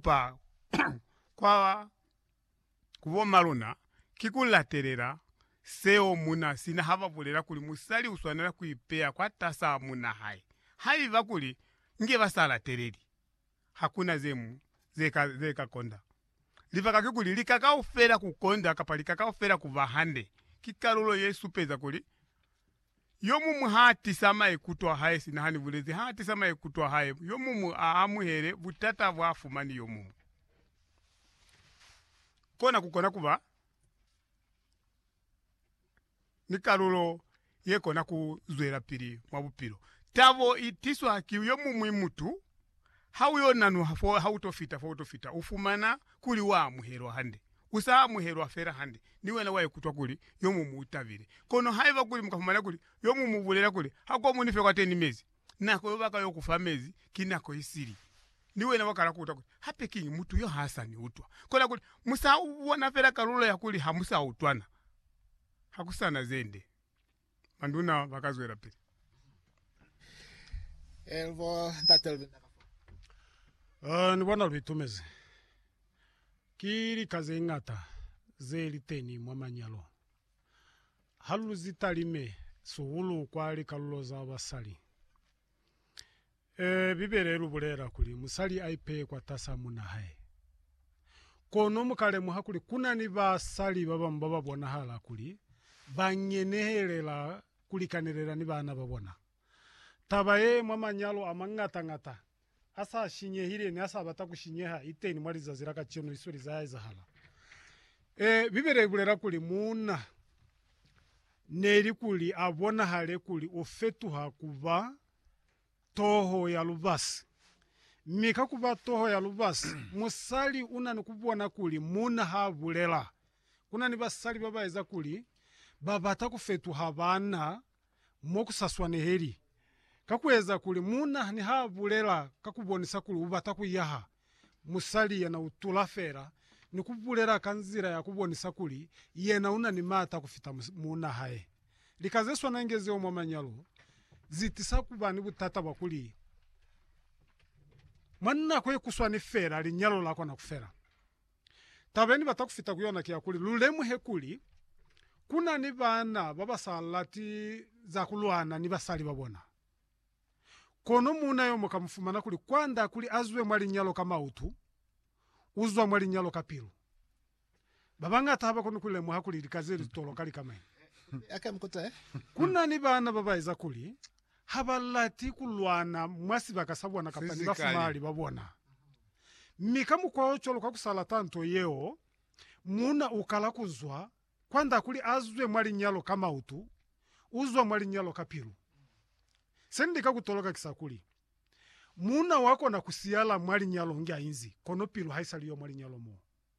apa kwa kuvoma luna kikulaterera seo muna sina hava vulera kuli musali uswanela kuipea kwa tasa muna hai vakuli nge vasala tereri hakuna zemu zeka konda livaka kikuli likakaufera kukonda kapali kakaufera kuvahande kikalulo Yesu peza kuli yomumu hati sama ekutwa haye sinahani vulezi hati sama ekutwa haye yomumu aamuhere vutata vwafumani yomumu kona kukona kuva nikalulo yekona kuzwela pili mwabupilo tavo itiswa haki yomumu imutu hauyo nanu hautofita ufumana kuli wa muhero hande usa muhero afera hande niwe na wae kutwa kuli yomumu utavire kono haiva kuli mukafumana kuli yomumu vulera kuli hako munife kwa teni mezi nako yobaka yokufa mezi kinako isiri niwe na wakala kuta kuli hape kingi mutu yo hasani utwa kola kuli musa uwana fera kalulo ya kuli hamusa utwana hakusana zende manduna wakazwera pili Elvo tatel nibona lwitumeze kiri kaze ngata zeli teni mwamanyalo halu zitalime suhulu kwali kalulo za basali bibere rubulera kuli musali aipe kwa tasa muna hai kono mukale muhakuli kuna ni basali baba mbaba bona hala kuli banyenehelela kulikanirera ni bana babona tabaye mwamanyalo amangata ngata asa shinye hile ni asa batakushinyeha iteni mwali zaziraka chino isuri za hala bibere bulera kuli muna neri kuli abona hale kuli ofetu hakuva toho ya lubasi mika kuva toho ya lubasi musali una nikubona kuli muna habulela kuna ni basali baba eza kuli baba takufetu habana mokusaswa neheri kakuweza kuli muna ni habulela kakubonisa kuli ubata kuyaha musali yana utulafera nikubulera kanzira ya kubonisa kuli yena una ni mata kufita muna hae likazeswa nangeze omwamanyalo zitisa kubani butata bakuli manna kwe kuswa ni fera linyalo lako na kufera tabeni batakufita kuyona kia kuli lulemu hekuli kuna ni bana baba salati za kulwana ni basali babona kono muna yo mukamfumana kuli kwanda kuli azwe mwali nyalo kama utu uzwa mwali nyalo kapiru babanga taba kono kule muhakuli likazeri tolo kali kama akamkuta kuna ni bana baba iza kuli habalati kulwana mwasi bakasabwa na kapani bafumali babona mikamu kwa ocholo kwa kusala tanto yeo muna ukala kuzwa kwanda kuli azwe mwali nyalo kama utu uzwa mwali nyalo kapiru sendika kutoloka kisakuli muna wako na kusiala mwali nyalo ngia inzi kono piru haisali yo mwali nyalo mo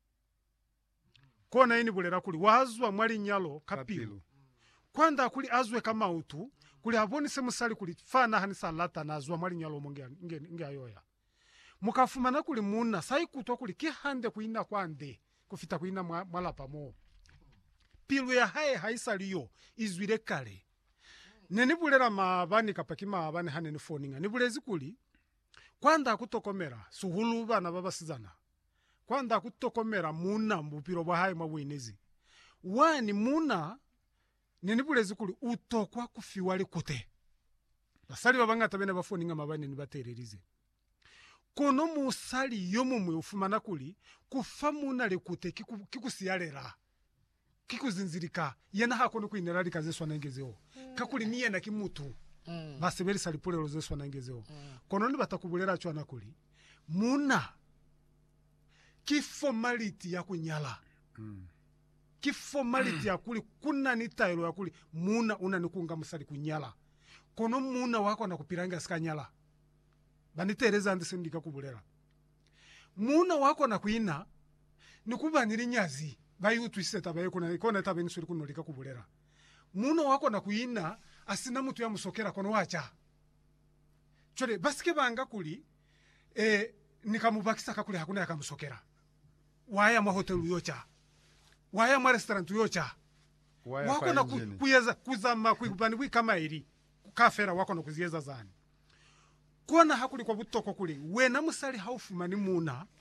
kona ini bulera kuli wazwa mwali nyalo kapiru kwanda kuli azwe kama utu kuli aboni se musali kuli fana hanisa lata na azwa mwali nyalo mo ngia yoya mukafumana kuli muna sai kutwa kuli kihande kuina kwande kufita kuina mwala pamo piru ya haisali yo izwire kale nenibulera mabani kapaki mabani hane ni foninga nibulezi kuli kwanda kutokomera suhulu bana babasizana kwanda kutokomera muna mbupiro bwa hayi mabwinezi wani muna nenibulezi kuli utokwa kufiwali kute basali babanga tabene bafoninga mabani nibatererize kono musali yomumwe ufumana kuli kufa muna lekute kikusiyalera kikuzinzirika yena hakono kuinera likazeswa nangezeo kakuli niye na kimutu basebeli salipole rozeswa nangezeo kono ni batakubulera chwana kuli muna kiformality ya kunyala kiformality ya kuli kuna ni tailo ya kuli muna una nikunga musali kunyala kono muna wako na kupiranga skanyala banitereza ndisindika kubulera muna wako na kuina nikubanira nyazi bayu twiseta baye kuna ikona tabeni suri kunolika kubulera muno wako na kuina asina mutu ya musokera kono wacha chole basike banga kuli nikamubakisa kakuli hakuna yakamusokera waya ma hotel yocha waya ma restaurant yocha wako na kuyeza kuzama kuibani kama iri kafera wako na kuzieza zani kona hakuli kwa butoko kuli wena musali haufumani muna